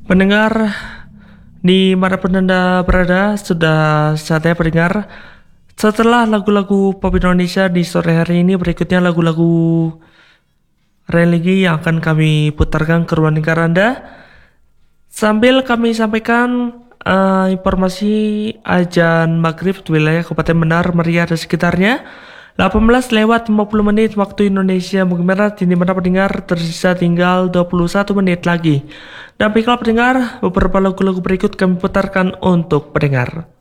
Pendengar di manapun Anda berada, sudah saatnya pendengar. Setelah lagu-lagu pop Indonesia di sore hari ini, berikutnya lagu-lagu religi yang akan kami putarkan ke ruang dengar Anda. Sambil kami sampaikan informasi azan maghrib di wilayah Kabupaten Benar, Meriah dan sekitarnya. 18:50 waktu Indonesia Barat, di mana pendengar tersisa tinggal 21 menit lagi. Dan baiklah pendengar, beberapa lagu-lagu berikut kami putarkan untuk pendengar.